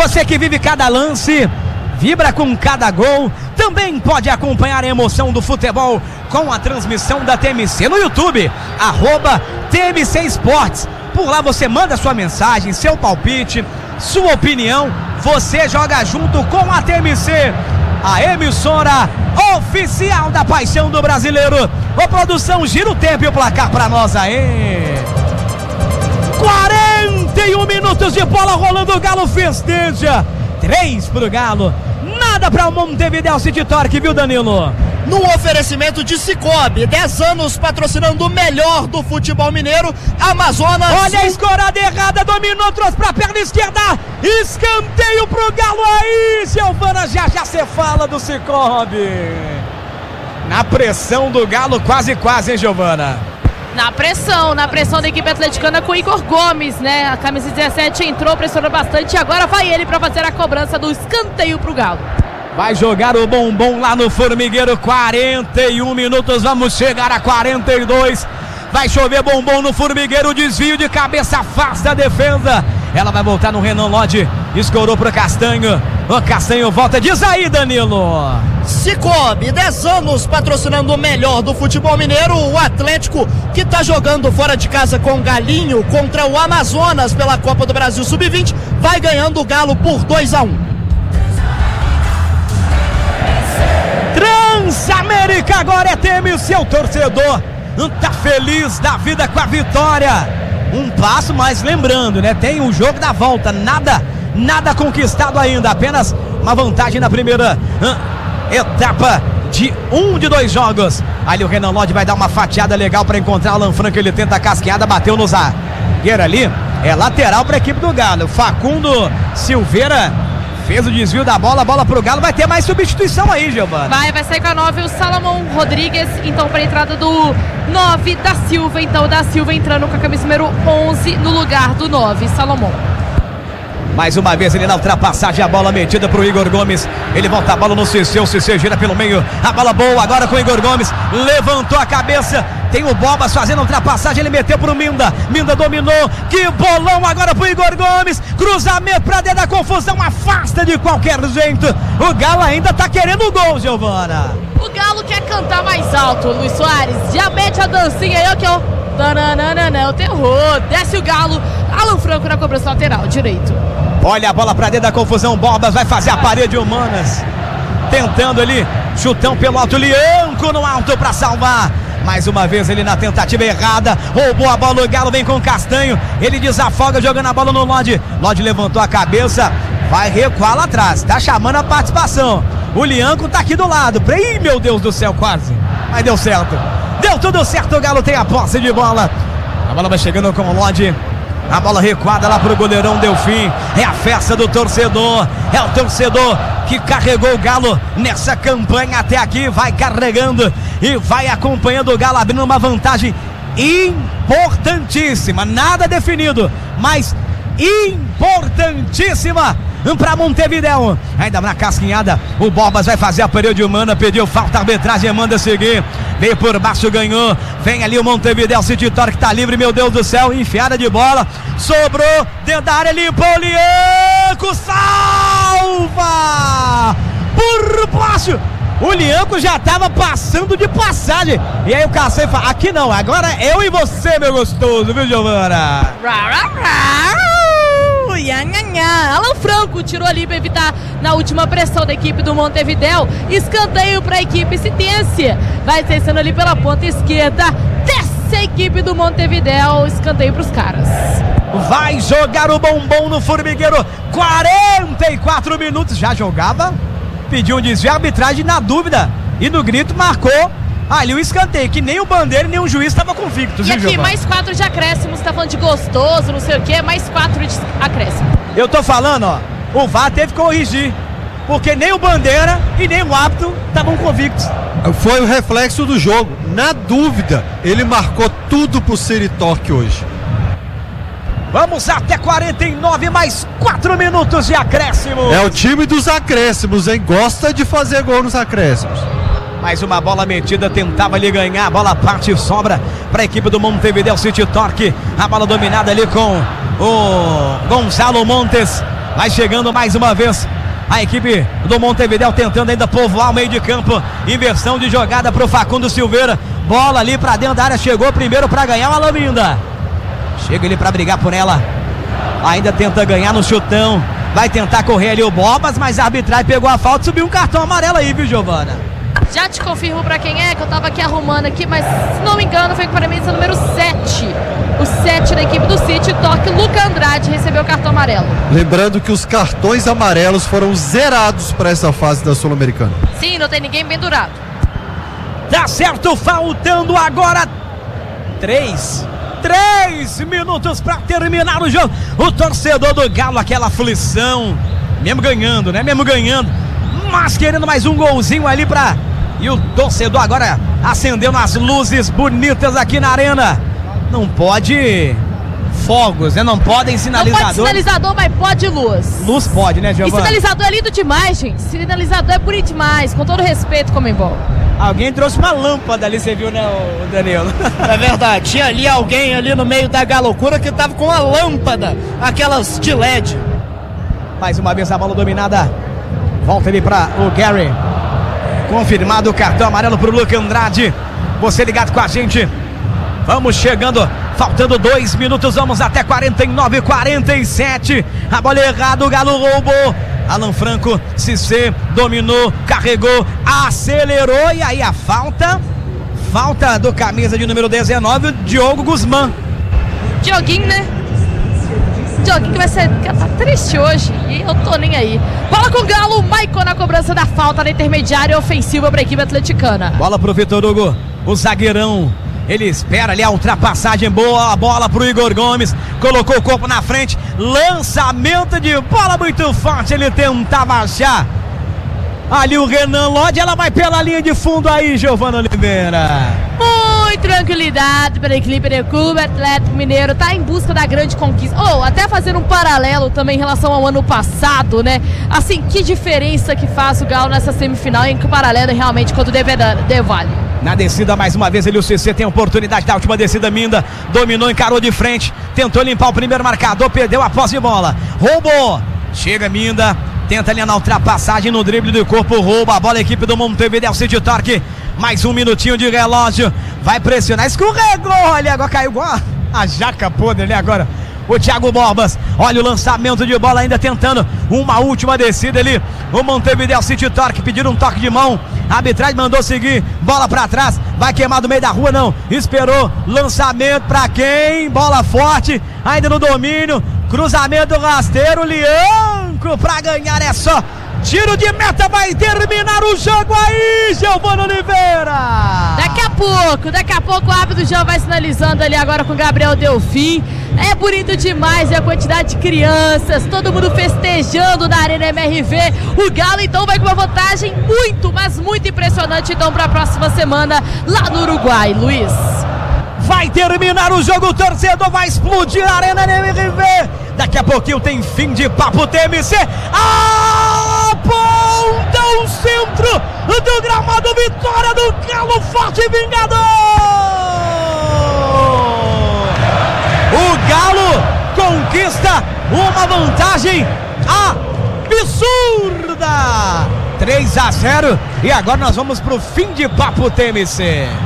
Você que vive cada lance, vibra com cada gol, também pode acompanhar a emoção do futebol com a transmissão da TMC no YouTube, @TMC Esportes. Por lá você manda sua mensagem, seu palpite, sua opinião, você joga junto com a TMC, a emissora oficial da paixão do brasileiro. Ô produção, gira o tempo e o placar pra nós aí. 41 minutos de bola rolando, o Galo festeja. 3 pro Galo, nada pra o Montevidéu City Torque, viu, Danilo? No oferecimento de Cicobi, 10 anos patrocinando o melhor do futebol mineiro, Amazonas. Olha a escorada errada, dominou, trouxe pra perna esquerda, escanteio pro Galo aí, Giovana, já você fala do Cicobi. Na pressão do Galo, quase, hein, Giovana? Na pressão da equipe atleticana com o Igor Gomes, né? A camisa 17 entrou, pressionou bastante e agora vai ele pra fazer a cobrança do escanteio pro Galo. Vai jogar o bombom lá no Formigueiro, 41 minutos, vamos chegar a 42. Vai chover bombom no Formigueiro, desvio de cabeça, afasta a defesa. Ela vai voltar no Renan Lodge, escorou pro Castanho. O Castanho volta, diz aí, Danilo. Cicobi, 10 anos patrocinando o melhor do futebol mineiro, o Atlético que tá jogando fora de casa com o Galinho contra o Amazonas pela Copa do Brasil Sub-20, vai ganhando o Galo por 2-1. Transamérica agora é TMC, o torcedor tá feliz da vida com a vitória. Um passo, mas lembrando, né, tem o jogo da volta, nada conquistado ainda, apenas uma vantagem na primeira etapa de 2 jogos. Ali o Renan Lodge vai dar uma fatiada legal para encontrar o Alan Franco, ele tenta a casqueada, bateu no zagueiro ali, é lateral para a equipe do Galo. Facundo Silveira fez o desvio da bola pro Galo, vai ter mais substituição aí, Giovana. Vai sair com a 9 o Salomão Rodrigues, então para a entrada do 9 da Silva, então da Silva entrando com a camisa número 11 no lugar do 9, Salomão. Mais uma vez ele na ultrapassagem, a bola metida pro Igor Gomes, ele volta a bola no Cissé, o Cissé gira pelo meio, a bola boa agora com o Igor Gomes, levantou a cabeça, tem o Bobas fazendo a ultrapassagem, ele meteu pro Minda dominou, que bolão agora pro Igor Gomes, cruzamento pra dentro da confusão, afasta de qualquer jeito, o Galo ainda tá querendo o gol, Giovana. O Galo quer cantar mais alto, Luiz Soares, já mete a dancinha aí, aqui ó, o terror, desce o Galo, Alan Franco na cobrança lateral, direito. Olha a bola pra dentro da confusão, Bobas vai fazer a parede humanas, tentando ali, chutão pelo alto, Lianco no alto pra salvar. Mais uma vez ele na tentativa errada, roubou a bola, o Galo vem com o Castanho, ele desafoga jogando a bola no Lodge, Lodge levantou a cabeça, vai recuar lá atrás, tá chamando a participação, o Lianco tá aqui do lado, ih, meu Deus do céu, quase, mas deu certo, deu tudo certo, o Galo tem a posse de bola, a bola vai chegando com o Lodge, a bola recuada lá pro goleirão Delfim, é a festa do torcedor, é o torcedor que carregou o Galo nessa campanha até aqui, vai carregando e vai acompanhando o Galo, abrindo uma vantagem importantíssima, nada definido, mas importantíssima para Montevidéu, ainda na casquinhada, o Bobas vai fazer a parede humana, pediu falta, a arbitragem manda seguir, veio por baixo, ganhou, vem ali o Montevidéu City Torque, tá livre, meu Deus do céu, enfiada de bola, sobrou, dentro da área, limpou o Lianco, salva, por baixo, o Lianco já tava passando de passagem, e aí o Castanho fala, aqui não, agora eu e você, meu gostoso, viu, Giovana? Alan Franco tirou ali para evitar na última pressão da equipe do Montevidéu, escanteio para a equipe Citense, vai descendo ali pela ponta esquerda, desce a equipe do Montevidéu, escanteio para os caras. Vai jogar o bombom no Formigueiro, 44 minutos, já jogava, pediu um desvio, a arbitragem na dúvida e no grito marcou ali o escanteio, que nem o Bandeira nem o juiz estava convictos. E aqui Giovana, mais 4 de acréscimos, tá falando de gostoso, não sei o que, mais 4 de acréscimo. Eu tô falando, ó, o VAR teve que corrigir, porque nem o Bandeira e nem o árbitro estavam convictos. Foi o reflexo do jogo, na dúvida, ele marcou tudo pro City Torque hoje. Vamos até 49, mais 4 minutos de acréscimo. É o time dos acréscimos, hein? Gosta de fazer gol nos acréscimos. Mais uma bola metida, tentava ali ganhar, a bola parte e sobra para a equipe do Montevidéu City Torque. A bola dominada ali com o Gonzalo Montes. Vai chegando mais uma vez a equipe do Montevidéu, tentando ainda povoar o meio de campo. Inversão de jogada para o Facundo Silveira. Bola ali para dentro da área. Chegou primeiro para ganhar o Alaminda. Chega ele para brigar por ela. Ainda tenta ganhar no chutão. Vai tentar correr ali o Bobas, mas a arbitragem pegou a falta e subiu um cartão amarelo aí, viu, Giovana? Já te confirmo pra quem é, que eu tava aqui arrumando aqui, mas se não me engano foi para mim esse número 7. O 7 da equipe do City, toque. Luca Andrade recebeu o cartão amarelo. Lembrando que os cartões amarelos foram zerados para essa fase da Sul-Americana. Sim, não tem ninguém pendurado. Tá certo, faltando agora 3 minutos para terminar o jogo. O torcedor do Galo, aquela aflição, mesmo ganhando, né? Mesmo ganhando, mas querendo mais um golzinho ali pra... E o torcedor agora acendendo as luzes bonitas aqui na arena. Não pode fogos, né? Não podem sinalizador. Não pode sinalizador, mas pode luz. Luz pode, né, Giovana? E sinalizador é lindo demais, gente. Sinalizador é bonito demais, com todo respeito, Comembol. Alguém trouxe uma lâmpada ali, você viu, né, o Danilo? É verdade, tinha ali alguém ali no meio da galocura que tava com uma lâmpada, aquelas de LED. Mais uma vez a bola dominada. Volta ali para o Gary. Confirmado o cartão amarelo para o Luca Andrade. Você ligado com a gente. Vamos chegando, faltando 2 minutos, vamos até 49, 47. A bola errada, o Galo roubou. Alan Franco, Cissé, dominou, carregou, acelerou. E aí a falta do camisa de número 19, o Diogo Guzmán. Dioguinho, né? Dioguinho que tá triste hoje e eu tô nem aí. Bola com o Galo, o Maicon na cobrança da falta na intermediária ofensiva para a equipe atleticana. Bola pro Vitor Hugo, o zagueirão. Ele espera ali a ultrapassagem, boa a bola pro Igor Gomes, colocou o corpo na frente, lançamento de bola muito forte, ele tentava achar ali o Renan Lodge, ela vai pela linha de fundo aí, Giovana Oliveira. Muito tranquilidade para a equipe do Clube Atlético Mineiro, tá em busca da grande conquista. Até fazer um paralelo também em relação ao ano passado, né? Assim, que diferença que faz o Galo nessa semifinal, em que o paralelo é realmente quando o vale. Na descida, mais uma vez, ele, o Cissé, tem a oportunidade da última descida, Minda, dominou, encarou de frente, tentou limpar o primeiro marcador, perdeu a posse de bola, roubou, chega Minda, tenta ali na ultrapassagem, no drible do corpo, rouba a bola, a equipe do Montevidéu City Torque, mais um minutinho de relógio, vai pressionar, escorregou, olha, agora caiu igual a jaca podre ali agora. O Thiago Bobas, olha o lançamento de bola ainda tentando uma última descida ali. O Montevidéu City Torque pedindo um toque de mão. A arbitragem mandou seguir, bola pra trás, vai queimar do meio da rua, não. Esperou, lançamento pra quem? Bola forte, ainda no domínio. Cruzamento rasteiro, Lianco pra ganhar, é só tiro de meta, vai terminar o jogo aí, Giovana Oliveira. Daqui a pouco o árbitro já vai sinalizando ali agora com o Gabriel Delfim. É bonito demais a quantidade de crianças, todo mundo festejando na Arena MRV. O Galo então vai com uma vantagem muito, mas muito impressionante então para a próxima semana lá no Uruguai, Luiz. Vai terminar o jogo, o torcedor vai explodir a Arena MRV. Daqui a pouquinho tem fim de papo TMC. Aponta o centro do gramado, vitória do Galo, forte vingador. O Galo conquista uma vantagem absurda, 3-0, e agora nós vamos pro fim de papo TMC.